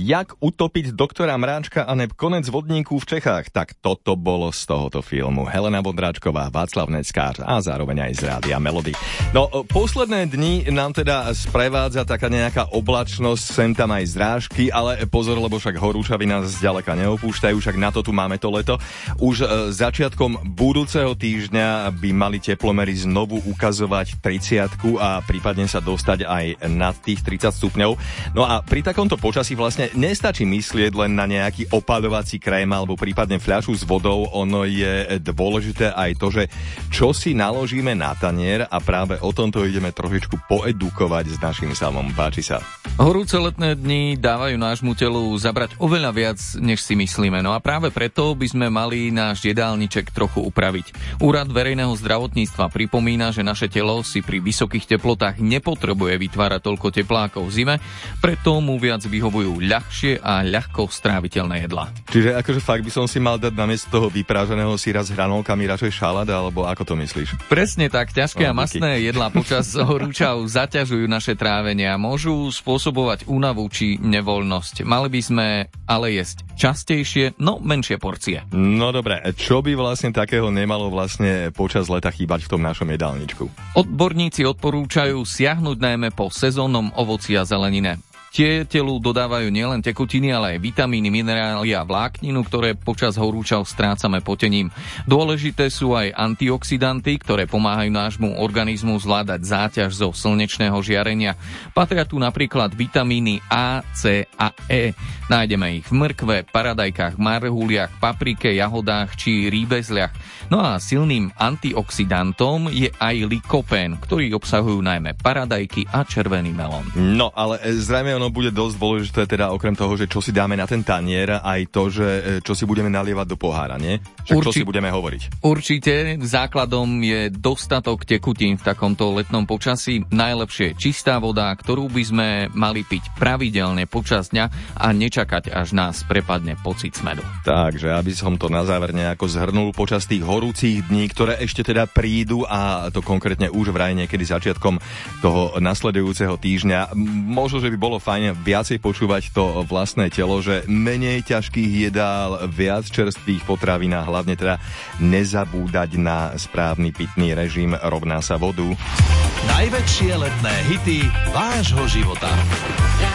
Jak utopiť doktora Mráčka a neb konec vodníku v Čechách? Tak toto bolo z tohoto filmu. Helena Vondráčková, Václav Neckář a zároveň aj z Rádia Melody. No, posledné dni nám teda sprevádza taká nejaká oblačnosť, sem tam aj zrážky, ale pozor, lebo však horúčavy nás zďaleka neopúšťajú, však na to tu máme to leto. Už začiatkom budúceho týždňa by mali teplomery znovu ukazovať 30 a prípadne sa dostať aj nad tých 30 stupňov. No a pri takomto počasí vlastne nestačí myslieť len na nejaký opaľovací krém alebo prípadne fľašu s vodou, ono je dôležité aj to, že čo si naložíme na tanier a práve o tomto ideme trošičku poedukovať s našim Salmom. Páči sa. Horúce letné dni dávajú nášmu telu zabrať oveľa viac, než si myslíme. No a práve preto by sme mali náš jedálniček trochu upraviť. Úrad verejného zdravotníctva pripomína, že naše telo si pri vysokých teplotách nepotrebuje vytvárať toľko teplákov v zime, preto mu viac vyhovujú ľahšie a ľahko stráviteľné jedlá. Čiže akože fakt by som si mal dať namiesto toho vyprážaného syra s hranolkami radšej šalát, alebo ako to myslíš? Presne tak, ťažké a masné jedlá počas horúčav zaťažujú naše trávenie a môžu spôsobovať únavu či nevoľnosť. Mali by sme ale jesť častejšie, no menšie porcie. No dobre, čo by vlastne takého nemalo vlastne počas leta chýbať v tom našom jedálničku? Odborníci odporúčajú siahnuť najmä po sezónnom ovoci a zelenine. Tie telu dodávajú nielen tekutiny, ale aj vitamíny, minerály a vlákninu, ktoré počas horúčav strácame potením. Dôležité sú aj antioxidanty, ktoré pomáhajú nášmu organizmu zvládať záťaž zo slnečného žiarenia. Patria tu napríklad vitamíny A, C a E. Nájdeme ich v mrkve, paradajkách, marhuliach, paprike, jahodách či rýbezliach. No a silným antioxidantom je aj likopén, ktorý obsahujú najmä paradajky a červený melón. No, ale zrejme ono bude dosť dôležité, teda okrem toho, že čo si dáme na ten tanier, aj to, že čo si budeme nalievať do pohára, nie? Čo si budeme hovoriť? Určite. Základom je dostatok tekutín v takomto letnom počasí. Najlepšie čistá voda, ktorú by sme mali piť pravidelne počas dňa a nečakať, až nás prepadne pocit smedu. Takže, aby som to na záver nejako zhrnul, počas tých horúcich dní, ktoré ešte teda prídu, a to konkrétne už vraj niekedy začiatkom toho nasledujúceho týždňa, možno, že by bolo fajn viacej počúvať to vlastné telo, že menej ťažkých jedál, viac čerstvých potravín a hlavne teda nezabúdať na správny pitný režim, rovná sa vodu. Najväčšie letné hity vášho života.